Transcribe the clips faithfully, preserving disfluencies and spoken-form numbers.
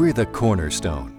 We're the Cornerstone.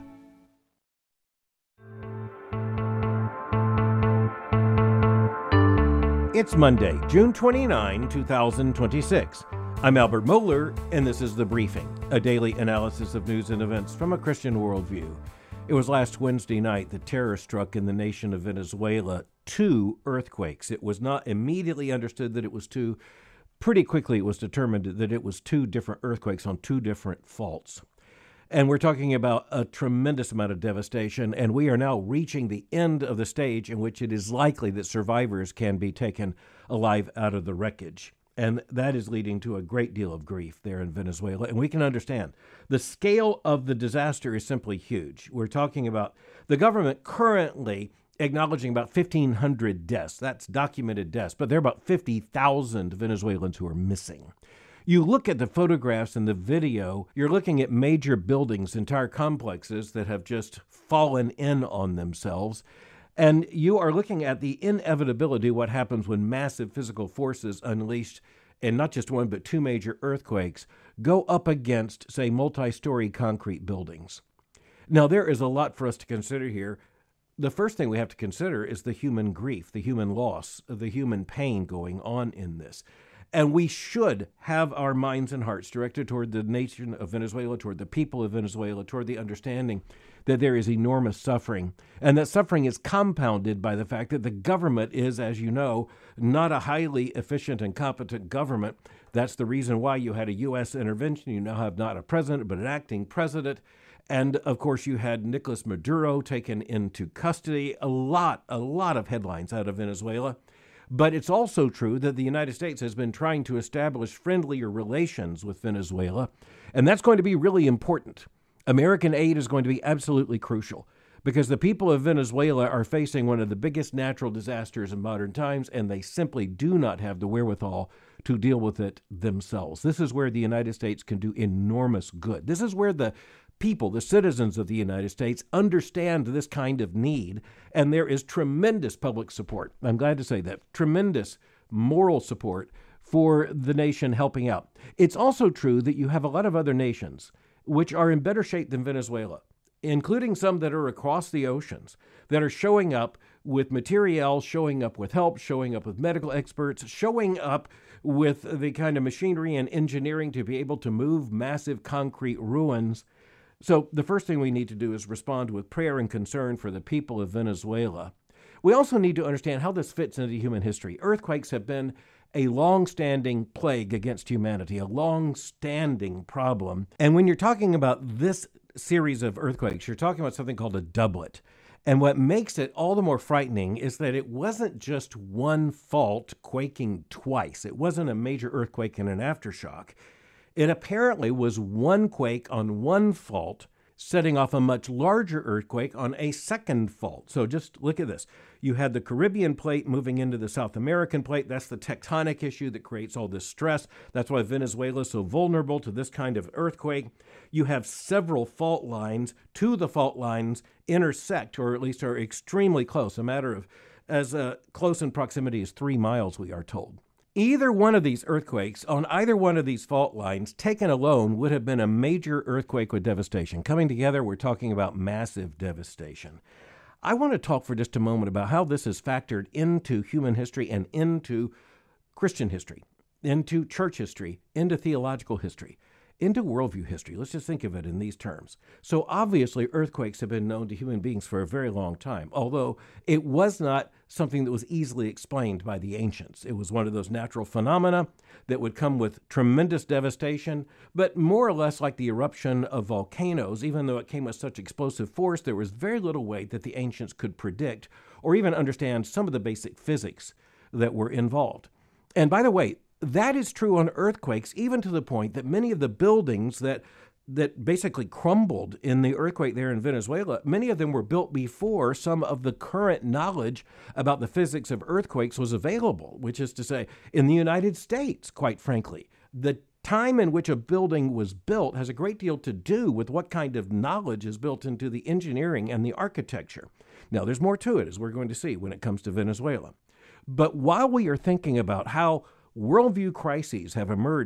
It's Monday, June twenty-ninth, two thousand twenty-six. I'm Albert Mohler, and this is The Briefing, a daily analysis of news and events from a Christian worldview. It was last Wednesday night that terror struck in the nation of Venezuela. Two earthquakes. It was not immediately understood that it was two. Pretty quickly it was determined that it was two different earthquakes on two different faults. And we're talking about a tremendous amount of devastation, and we are now reaching the end of the stage in which it is likely that survivors can be taken alive out of the wreckage. And that is leading to a great deal of grief there in Venezuela. And we can understand the scale of the disaster is simply huge. We're talking about the government currently acknowledging about fifteen hundred deaths. That's documented deaths, but there are about fifty thousand Venezuelans who are missing. You look at the photographs and the video, you're looking at major buildings, entire complexes that have just fallen in on themselves. And you are looking at the inevitability of what happens when massive physical forces unleashed, and not just one, but two major earthquakes, go up against, say, multi-story concrete buildings. Now, there is a lot for us to consider here. The first thing we have to consider is the human grief, the human loss, the human pain going on in this. And we should have our minds and hearts directed toward the nation of Venezuela, toward the people of Venezuela, toward the understanding that there is enormous suffering. And that suffering is compounded by the fact that the government is, as you know, not a highly efficient and competent government. That's the reason why you had a U S intervention. You now have not a president, but an acting president. And, of course, you had Nicolas Maduro taken into custody. A lot, a lot of headlines out of Venezuela. But it's also true that the United States has been trying to establish friendlier relations with Venezuela, and that's going to be really important. American aid is going to be absolutely crucial because the people of Venezuela are facing one of the biggest natural disasters in modern times, and they simply do not have the wherewithal to deal with it themselves. This is where the United States can do enormous good. This is where the people, the citizens of the United States, understand this kind of need, and there is tremendous public support. I'm glad to say that. Tremendous moral support for the nation helping out. It's also true that you have a lot of other nations which are in better shape than Venezuela, including some that are across the oceans, that are showing up with material, showing up with help, showing up with medical experts, showing up with the kind of machinery and engineering to be able to move massive concrete ruins. So the first thing we need to do is respond with prayer and concern for the people of Venezuela. We also need to understand how this fits into human history. Earthquakes have been a long-standing plague against humanity, a long-standing problem. And when you're talking about this series of earthquakes, you're talking about something called a doublet. And what makes it all the more frightening is that it wasn't just one fault quaking twice. It wasn't a major earthquake and an aftershock. It apparently was one quake on one fault, setting off a much larger earthquake on a second fault. So just look at this. You had the Caribbean plate moving into the South American plate. That's the tectonic issue that creates all this stress. That's why Venezuela is so vulnerable to this kind of earthquake. You have several fault lines. Two of the fault lines intersect, or at least are extremely close, a matter of as uh, close in proximity as three miles, we are told. Either one of these earthquakes on either one of these fault lines, taken alone, would have been a major earthquake with devastation. Coming together, we're talking about massive devastation. I want to talk for just a moment about how this is factored into human history and into Christian history, into church history, into theological history, into worldview history. Let's just think of it in these terms. So obviously, earthquakes have been known to human beings for a very long time, although it was not something that was easily explained by the ancients. It was one of those natural phenomena that would come with tremendous devastation, but more or less like the eruption of volcanoes. Even though it came with such explosive force, there was very little way that the ancients could predict or even understand some of the basic physics that were involved. And by the way, that is true on earthquakes, even to the point that many of the buildings that that basically crumbled in the earthquake there in Venezuela, many of them were built before some of the current knowledge about the physics of earthquakes was available, which is to say, in the United States, quite frankly, the time in which a building was built has a great deal to do with what kind of knowledge is built into the engineering and the architecture. Now, there's more to it, as we're going to see when it comes to Venezuela. But while we are thinking about how worldview crises have emerged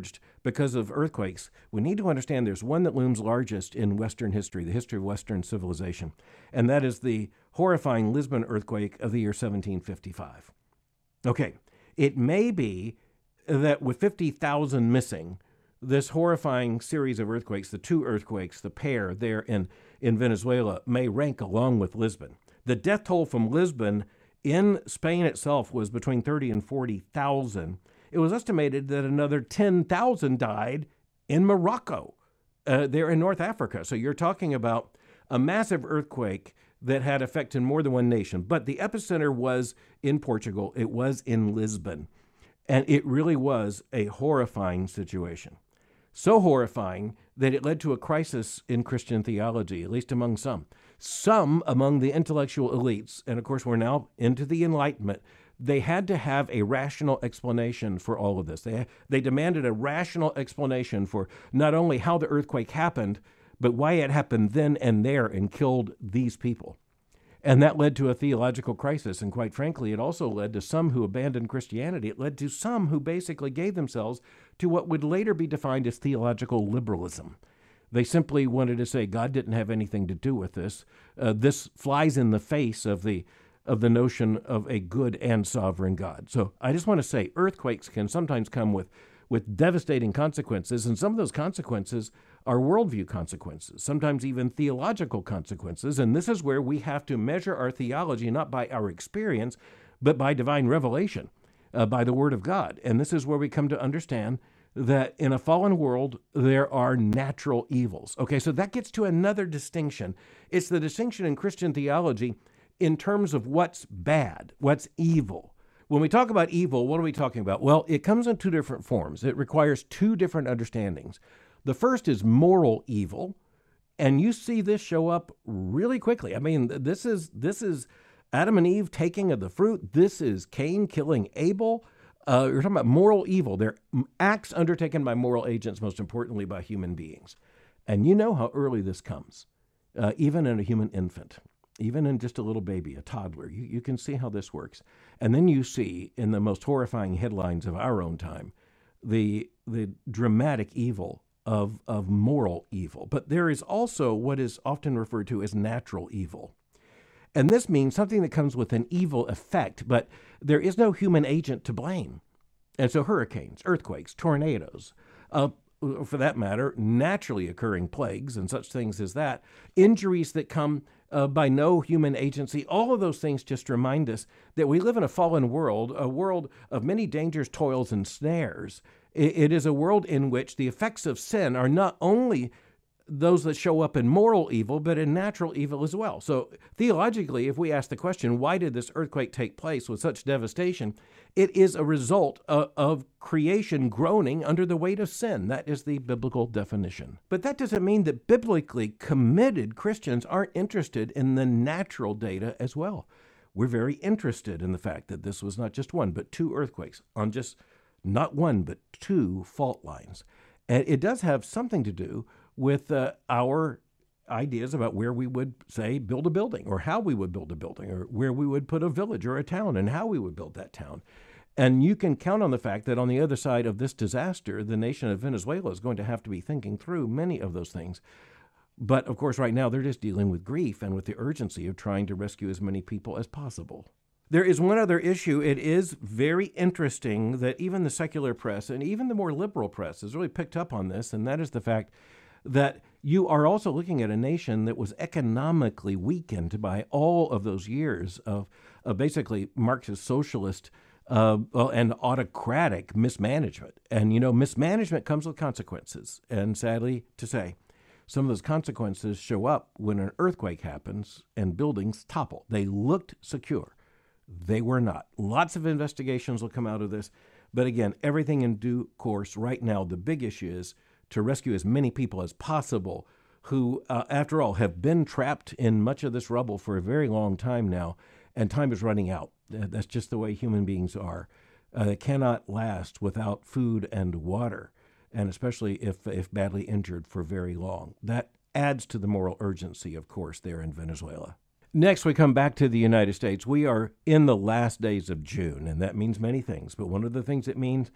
because of earthquakes, we need to understand there's one that looms largest in Western history, the history of Western civilization, and that is the horrifying Lisbon earthquake of the year seventeen fifty-five. Okay, it may be that with fifty thousand missing, this horrifying series of earthquakes, the two earthquakes, the pair there in, in Venezuela, may rank along with Lisbon. The death toll from Lisbon in Spain itself was between thirty and forty thousand. It was estimated that another ten thousand died in Morocco, uh, there in North Africa. So you're talking about a massive earthquake that had effect in more than one nation. But the epicenter was in Portugal. It was in Lisbon. And it really was a horrifying situation. So horrifying that it led to a crisis in Christian theology, at least among some. Some among the intellectual elites, and of course we're now into the Enlightenment, they had to have a rational explanation for all of this. They, they demanded a rational explanation for not only how the earthquake happened, but why it happened then and there and killed these people. And that led to a theological crisis. And quite frankly, it also led to some who abandoned Christianity. It led to some who basically gave themselves to what would later be defined as theological liberalism. They simply wanted to say God didn't have anything to do with this. Uh, this flies in the face of the of the notion of a good and sovereign God. So I just want to say earthquakes can sometimes come with, with devastating consequences, and some of those consequences are worldview consequences, sometimes even theological consequences. And this is where we have to measure our theology not by our experience, but by divine revelation, uh, by the Word of God. And this is where we come to understand that in a fallen world, there are natural evils. Okay, so that gets to another distinction. It's the distinction in Christian theology in terms of what's bad, what's evil. When we talk about evil, what are we talking about? Well, it comes in two different forms. It requires two different understandings. The first is moral evil, and you see this show up really quickly. I mean, this is this is Adam and Eve taking of the fruit. This is Cain killing Abel. Uh, you're talking about moral evil. They're acts undertaken by moral agents, most importantly by human beings. And you know how early this comes, uh, even in a human infant. Even in just a little baby, a toddler, you, you can see how this works. And then you see in the most horrifying headlines of our own time, the the dramatic evil of, of moral evil. But there is also what is often referred to as natural evil. And this means something that comes with an evil effect, but there is no human agent to blame. And so hurricanes, earthquakes, tornadoes, uh, for that matter, naturally occurring plagues and such things as that, injuries that come Uh, by no human agency, all of those things just remind us that we live in a fallen world, a world of many dangers, toils, and snares. It, it is a world in which the effects of sin are not only those that show up in moral evil, but in natural evil as well. So theologically, if we ask the question, why did this earthquake take place with such devastation? It is a result of, of creation groaning under the weight of sin. That is the biblical definition. But that doesn't mean that biblically committed Christians aren't interested in the natural data as well. We're very interested in the fact that this was not just one, but two earthquakes on just not one, but two fault lines. And it does have something to do with uh, our ideas about where we would, say, build a building, or how we would build a building, or where we would put a village or a town, and how we would build that town. And you can count on the fact that on the other side of this disaster, the nation of Venezuela is going to have to be thinking through many of those things. But, of course, right now they're just dealing with grief and with the urgency of trying to rescue as many people as possible. There is one other issue. It is very interesting that even the secular press and even the more liberal press has really picked up on this, and that is the fact that you are also looking at a nation that was economically weakened by all of those years of, of basically Marxist socialist uh, and autocratic mismanagement. And, you know, mismanagement comes with consequences. And sadly to say, some of those consequences show up when an earthquake happens and buildings topple. They looked secure. They were not. Lots of investigations will come out of this. But again, everything in due course. Right now, the big issue is to rescue as many people as possible who, uh, after all, have been trapped in much of this rubble for a very long time now, and time is running out. That's just the way human beings are. Uh, they cannot last without food and water, and especially if, if badly injured for very long. That adds to the moral urgency, of course, there in Venezuela. Next, we come back to the United States. We are in the last days of June, and that means many things. But one of the things it means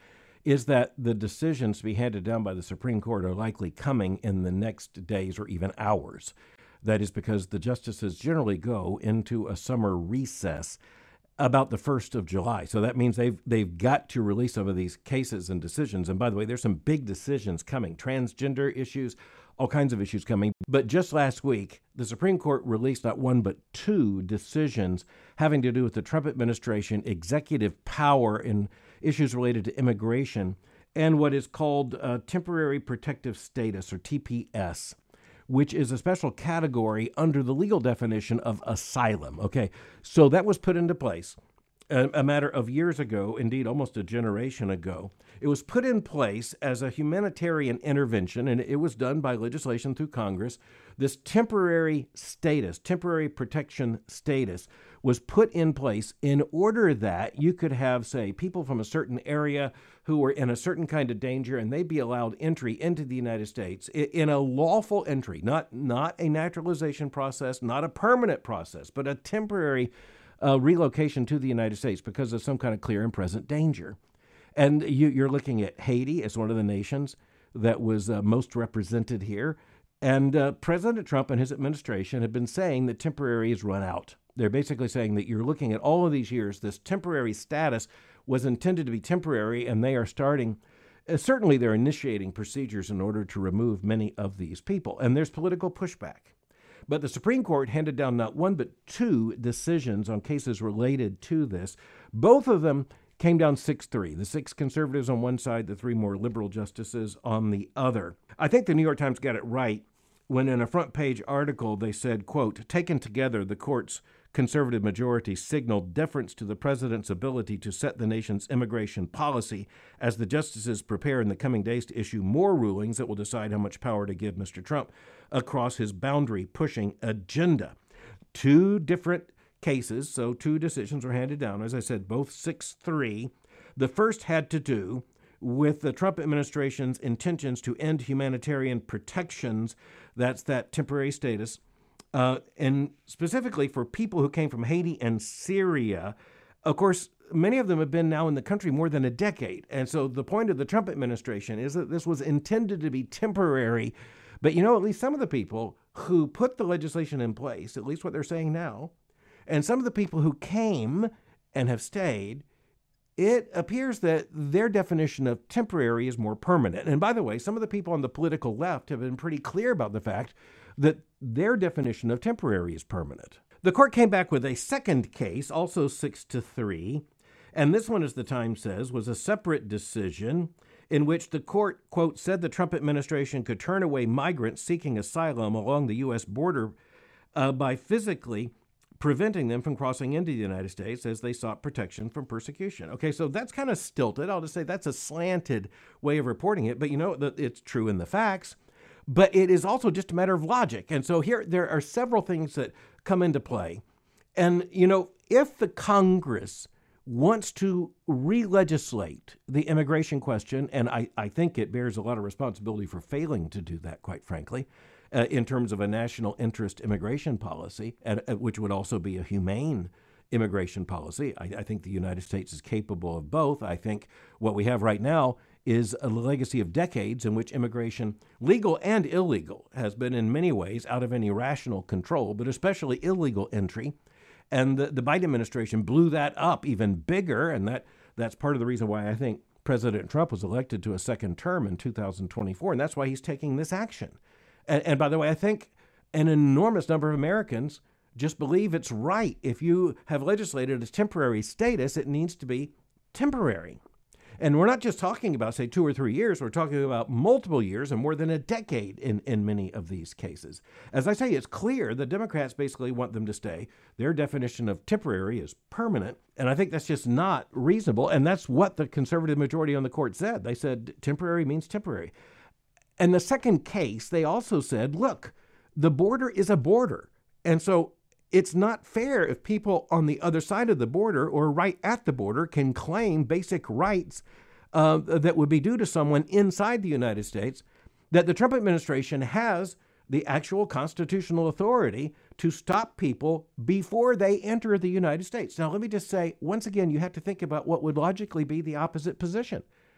is that the decisions to be handed down by the Supreme Court are likely coming in the next days or even hours. That is because the justices generally go into a summer recess about the first of July. So that means they've they've got to release some of these cases and decisions. And by the way, there's some big decisions coming, transgender issues, all kinds of issues coming. But just last week, the Supreme Court released not one but two decisions having to do with the Trump administration, executive power in issues related to immigration, and what is called uh, temporary protective status, or T P S, which is a special category under the legal definition of asylum. Okay, so that was put into place a, a matter of years ago, indeed almost a generation ago. It was put in place as a humanitarian intervention, and it was done by legislation through Congress. This temporary status, temporary protection status, was put in place in order that you could have, say, people from a certain area who were in a certain kind of danger, and they'd be allowed entry into the United States in a lawful entry, not, not a naturalization process, not a permanent process, but a temporary uh, relocation to the United States because of some kind of clear and present danger. And you, you're looking at Haiti as one of the nations that was uh, most represented here. And uh, President Trump and his administration have been saying that temporary is run out. They're basically saying that you're looking at all of these years, this temporary status was intended to be temporary, and they are starting, uh, certainly they're initiating procedures in order to remove many of these people. And there's political pushback. But the Supreme Court handed down not one but two decisions on cases related to this. Both of them came down six three. The six conservatives on one side, the three more liberal justices on the other. I think the New York Times got it right when in a front page article they said, quote, taken together, the court's conservative majority signaled deference to the president's ability to set the nation's immigration policy as the justices prepare in the coming days to issue more rulings that will decide how much power to give Mister Trump across his boundary-pushing agenda. Two different cases, so two decisions were handed down, as I said, both six three. The first had to do with the Trump administration's intentions to end humanitarian protections, that's that temporary status, uh, and specifically for people who came from Haiti and Syria. Of course, many of them have been now in the country more than a decade. And so the point of the Trump administration is that this was intended to be temporary. But you know, at least some of the people who put the legislation in place, at least what they're saying now, and some of the people who came and have stayed, it appears that their definition of temporary is more permanent. And by the way, some of the people on the political left have been pretty clear about the fact that their definition of temporary is permanent. The court came back with a second case, also six to three, and this one, as the Times says, was a separate decision in which the court, quote, said the Trump administration could turn away migrants seeking asylum along the U S border uh, by physically preventing them from crossing into the United States as they sought protection from persecution. Okay, so that's kind of stilted. I'll just say that's a slanted way of reporting it, but you know, it's true in the facts. But it is also just a matter of logic. And so here, there are several things that come into play. And, you know, if the Congress wants to re-legislate the immigration question, and I, I think it bears a lot of responsibility for failing to do that, quite frankly, Uh, in terms of a national interest immigration policy, and, uh, which would also be a humane immigration policy. I, I think the United States is capable of both. I think what we have right now is a legacy of decades in which immigration, legal and illegal, has been in many ways out of any rational control, but especially illegal entry. And the, the Biden administration blew that up even bigger, and that that's part of the reason why I think President Trump was elected to a second term in two thousand twenty-four, and that's why he's taking this action. And, and by the way, I think an enormous number of Americans just believe it's right. If you have legislated a temporary status, it needs to be temporary. And we're not just talking about, say, two or three years. We're talking about multiple years and more than a decade in, in many of these cases. As I say, it's clear the Democrats basically want them to stay. Their definition of temporary is permanent. And I think that's just not reasonable. And that's what the conservative majority on the court said. They said temporary means temporary. And the second case, they also said, look, the border is a border. And so it's not fair if people on the other side of the border or right at the border can claim basic rights uh, that would be due to someone inside the United States, that the Trump administration has the actual constitutional authority to stop people before they enter the United States. Now, let me just say, once again, you have to think about what would logically be the opposite position.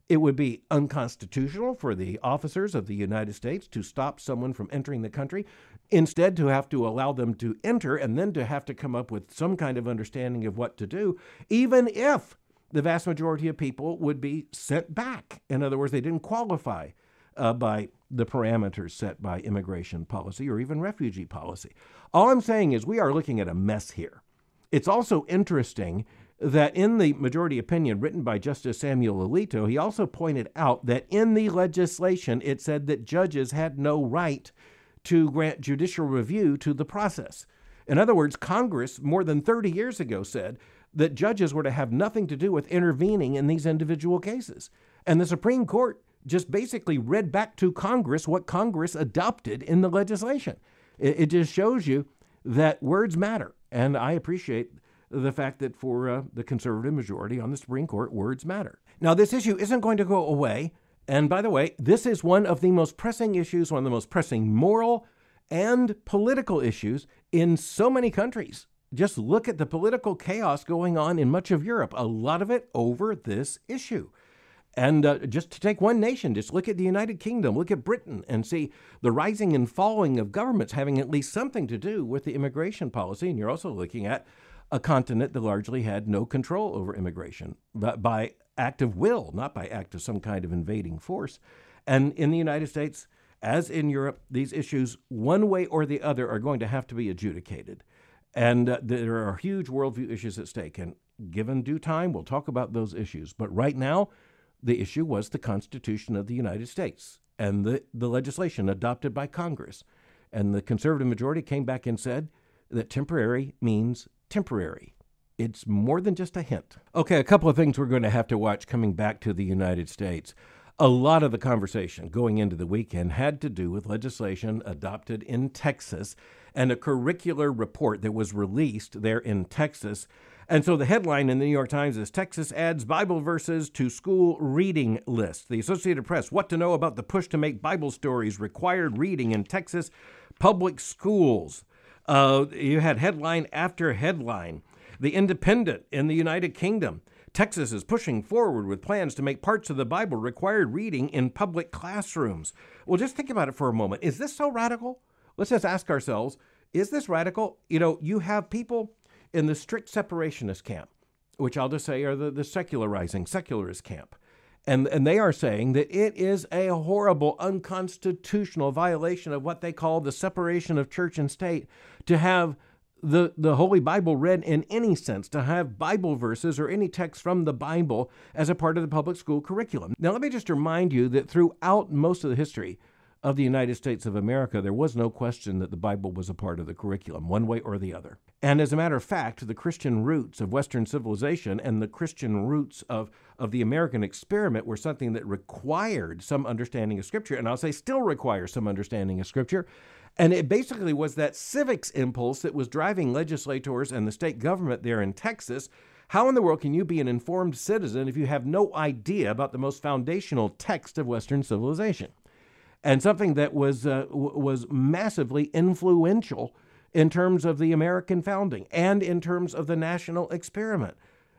It would be unconstitutional for the officers of the United States to stop someone from entering the country, instead to have to allow them to enter and then to have to come up with some kind of understanding of what to do, even if the vast majority of people would be sent back. In other words, they didn't qualify uh, by the parameters set by immigration policy or even refugee policy. All I'm saying is we are looking at a mess here. It's also interesting that in the majority opinion written by Justice Samuel Alito, he also pointed out that in the legislation, it said that judges had no right to grant judicial review to the process. In other words, Congress more than thirty years ago said that judges were to have nothing to do with intervening in these individual cases. And the Supreme Court just basically read back to Congress what Congress adopted in the legislation. It, it just shows you that words matter. And I appreciate the fact that for uh, the conservative majority on the Supreme Court, words matter. Now, this issue isn't going to go away. And by the way, this is one of the most pressing issues, one of the most pressing moral and political issues in so many countries. Just look at the political chaos going on in much of Europe, a lot of it over this issue. And uh, just to take one nation, just look at the United Kingdom, look at Britain, and see the rising and falling of governments having at least something to do with the immigration policy. And you're also looking at a continent that largely had no control over immigration, but by act of will, not by act of some kind of invading force. And in the United States, as in Europe, these issues, one way or the other, are going to have to be adjudicated. And uh, there are huge worldview issues at stake. And given due time, we'll talk about those issues. But right now, the issue was the Constitution of the United States and the, the legislation adopted by Congress. And the conservative majority came back and said that temporary means temporary. It's more than just a hint. Okay, a couple of things we're going to have to watch coming back to the United States. A lot of the conversation going into the weekend had to do with legislation adopted in Texas and a curricular report that was released there in Texas. And so the headline in the New York Times is Texas adds Bible verses to school reading list. The Associated Press, what to know about the push to make Bible stories required reading in Texas public schools. Uh, you had headline after headline. The Independent in the United Kingdom. Texas is pushing forward with plans to make parts of the Bible required reading in public classrooms. Well, just think about it for a moment. Is this so radical? Let's just ask ourselves, is this radical? You know, you have people in the strict separationist camp, which I'll just say are the, the secularizing, secularist camp. And, and they are saying that it is a horrible, unconstitutional violation of what they call the separation of church and state to have the, the Holy Bible read in any sense, to have Bible verses or any text from the Bible as a part of the public school curriculum. Now, let me just remind you that throughout most of the history of the United States of America, there was no question that the Bible was a part of the curriculum, one way or the other. And as a matter of fact, the Christian roots of Western civilization and the Christian roots of, of the American experiment were something that required some understanding of Scripture, and I'll say still requires some understanding of Scripture. And it basically was that civics impulse that was driving legislators and the state government there in Texas. How in the world can you be an informed citizen if you have no idea about the most foundational text of Western civilization? And something that was uh, w- was massively influential in terms of the American founding and in terms of the national experiment.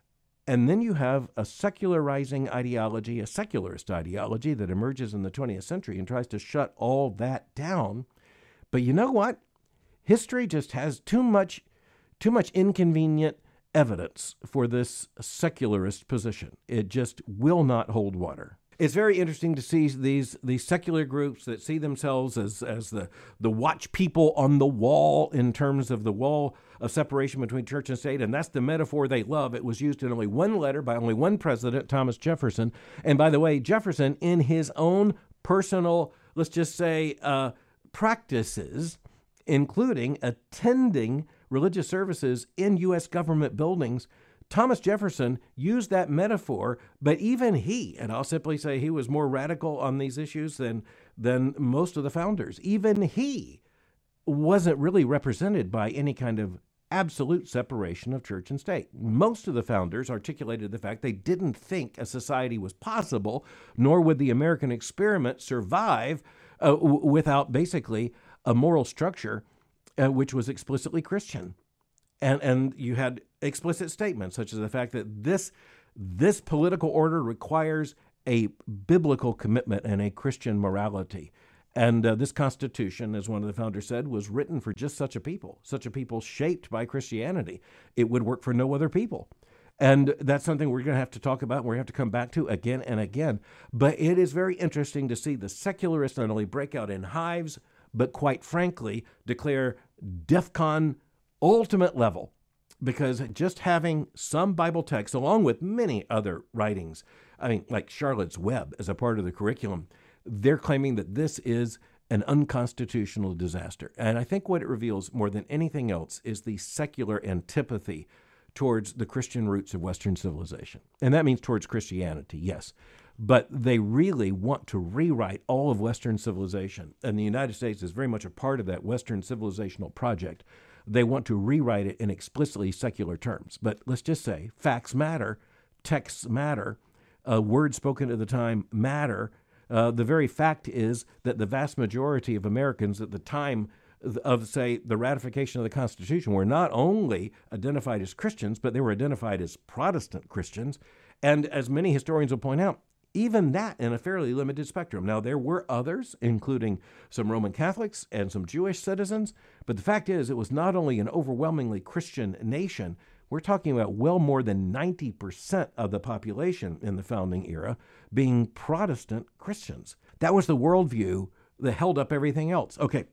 And then you have a secularizing ideology, a secularist ideology that emerges in the twentieth century and tries to shut all that down. But you know what? History just has too much, too much inconvenient evidence for this secularist position. It just will not hold water. It's very interesting to see these these secular groups that see themselves as, as the, the watch people on the wall in terms of the wall of separation between church and state, and that's the metaphor they love. It was used in only one letter by only one president, Thomas Jefferson. And by the way, Jefferson, in his own personal, let's just say, uh, practices, including attending religious services in U S government buildings, Thomas Jefferson used that metaphor, but even he, and I'll simply say he was more radical on these issues than, than most of the founders, even he wasn't really represented by any kind of absolute separation of church and state. Most of the founders articulated the fact they didn't think a society was possible, nor would the American experiment survive uh, w- without basically a moral structure uh, which was explicitly Christian. And and you had explicit statements such as the fact that this this political order requires a biblical commitment and a Christian morality. And uh, this Constitution, as one of the founders said, was written for just such a people, such a people shaped by Christianity. It would work for no other people. And that's something we're going to have to talk about, and we're going to have to come back to again and again. But it is very interesting to see the secularists not only break out in hives, but quite frankly, declare DEFCON ultimate level. Because just having some Bible text, along with many other writings, I mean, like Charlotte's Web as a part of the curriculum, they're claiming that this is an unconstitutional disaster. And I think what it reveals more than anything else is the secular antipathy towards the Christian roots of Western civilization. And that means towards Christianity, yes. But they really want to rewrite all of Western civilization. And the United States is very much a part of that Western civilizational project. They want to rewrite it in explicitly secular terms. But let's just say facts matter, texts matter, uh, words spoken at the time matter. Uh, the very fact is that the vast majority of Americans at the time of, say, the ratification of the Constitution were not only identified as Christians, but they were identified as Protestant Christians. And as many historians will point out, even that in a fairly limited spectrum. Now, there were others, including some Roman Catholics and some Jewish citizens, but the fact is it was not only an overwhelmingly Christian nation. We're talking about well more than ninety percent of the population in the founding era being Protestant Christians. That was the worldview that held up everything else. Okay,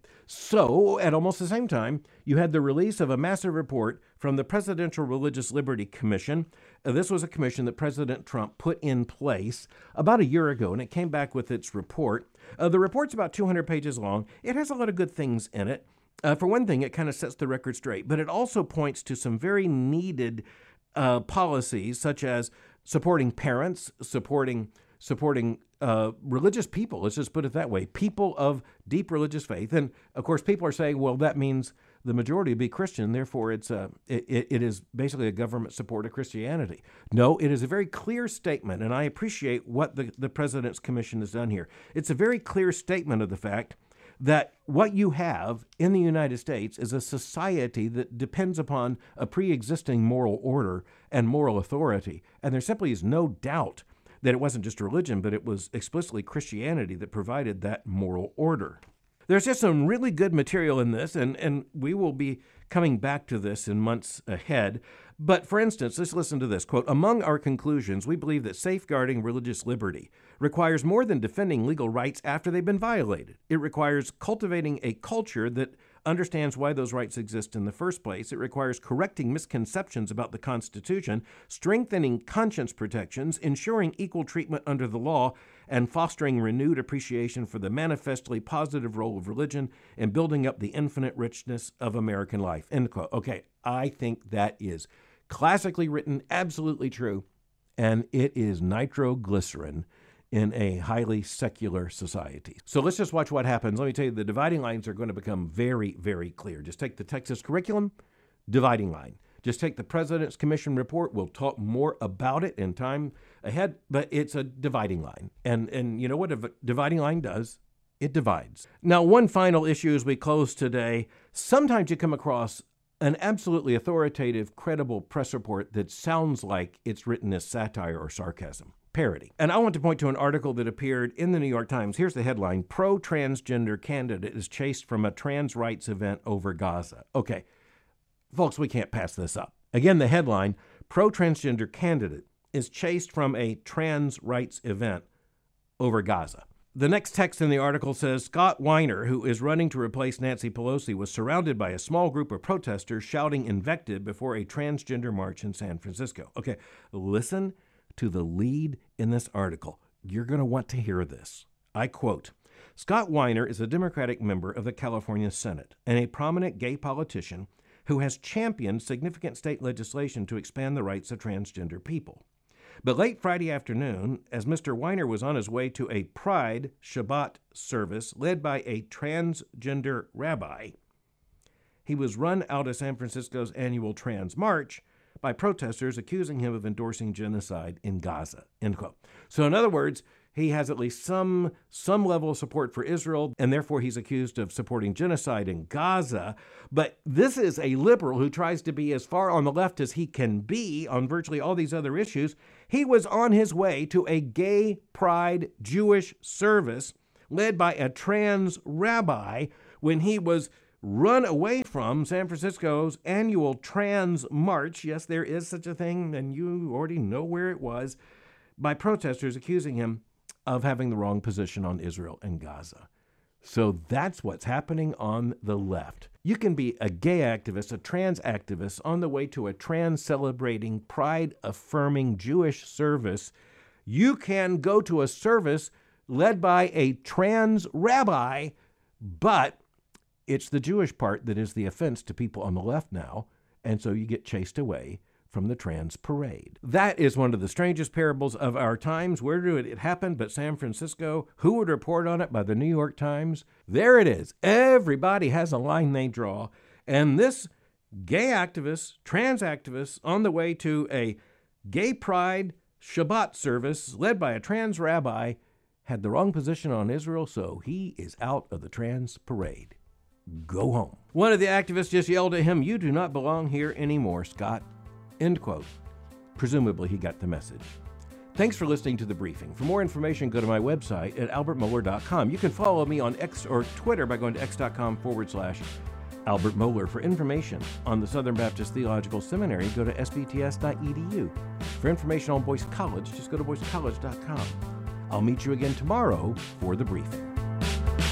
so at almost the same time, you had the release of a massive report from the Presidential Religious Liberty Commission. Uh, this was a commission that President Trump put in place about a year ago, and it came back with its report. Uh, the report's about two hundred pages long. It has a lot of good things in it. Uh, for one thing, it kind of sets the record straight, but it also points to some very needed uh, policies, such as supporting parents, supporting supporting uh, religious people. Let's just put it that way: people of deep religious faith. And of course, people are saying, well, that means the majority will be Christian, therefore it's a, it, it is basically a government support of Christianity. No, it is a very clear statement, and I appreciate what the, the President's Commission has done here. It's a very clear statement of the fact that what you have in the United States is a society that depends upon a pre-existing moral order and moral authority. And there simply is no doubt that it wasn't just religion, but it was explicitly Christianity that provided that moral order. There's just some really good material in this, and, and we will be coming back to this in months ahead. But for instance, let's listen to this. Quote, among our conclusions, we believe that safeguarding religious liberty requires more than defending legal rights after they've been violated. It requires cultivating a culture that understands why those rights exist in the first place. It requires correcting misconceptions about the Constitution, strengthening conscience protections, ensuring equal treatment under the law, and fostering renewed appreciation for the manifestly positive role of religion in building up the infinite richness of American life. End quote. Okay, I think that is classically written, absolutely true, and it is nitroglycerin in a highly secular society. So let's just watch what happens. Let me tell you, the dividing lines are going to become very, very clear. Just take the Texas curriculum, dividing line. Just take the President's Commission report. We'll talk more about it in time ahead, but it's a dividing line. And, and you know what a dividing line does? It divides. Now, one final issue as we close today. Sometimes you come across an absolutely authoritative, credible press report that sounds like it's written as satire or sarcasm. Parody. And I want to point to an article that appeared in the New York Times. Here's the headline: Pro-transgender candidate is chased from a trans rights event over Gaza. Okay, folks, we can't pass this up. Again, the headline: Pro-transgender candidate is chased from a trans rights event over Gaza. The next text in the article says, Scott Weiner, who is running to replace Nancy Pelosi, was surrounded by a small group of protesters shouting invective before a transgender march in San Francisco. Okay, listen to the lead in this article. You're going to want to hear this. I quote, Scott Weiner is a Democratic member of the California Senate and a prominent gay politician who has championed significant state legislation to expand the rights of transgender people. But late Friday afternoon, as Mister Weiner was on his way to a Pride Shabbat service led by a transgender rabbi, he was run out of San Francisco's annual Trans March by protesters accusing him of endorsing genocide in Gaza, end quote. So in other words, He has at least some some level of support for Israel, and therefore he's accused of supporting genocide in Gaza. But this is a liberal who tries to be as far on the left as he can be on virtually all these other issues. He was on his way to a gay pride Jewish service led by a trans rabbi when he was run away from San Francisco's annual trans march. Yes, there is such a thing, and you already know where it was, by protesters accusing him of having the wrong position on Israel and Gaza. So that's what's happening on the left. You can be a gay activist, a trans activist, on the way to a trans-celebrating, pride-affirming Jewish service. You can go to a service led by a trans rabbi, but it's the Jewish part that is the offense to people on the left now, and so you get chased away from the trans parade. That is one of the strangest parables of our times. Where did it happen but San Francisco? Who would report on it? By the New York Times. There it is. Everybody has a line they draw. And this gay activist, trans activist, on the way to a gay pride Shabbat service led by a trans rabbi, had the wrong position on Israel, so he is out of the trans parade. Go home. One of the activists just yelled at him, "You do not belong here anymore, Scott." End quote. Presumably he got the message. Thanks for listening to The Briefing. For more information, go to my website at albert mohler dot com. You can follow me on X or Twitter by going to x.com forward slash Albert Mohler. For information on the Southern Baptist Theological Seminary, go to s b t s dot e d u. For information on Boyce College, just go to boyce college dot com. I'll meet you again tomorrow for The Briefing.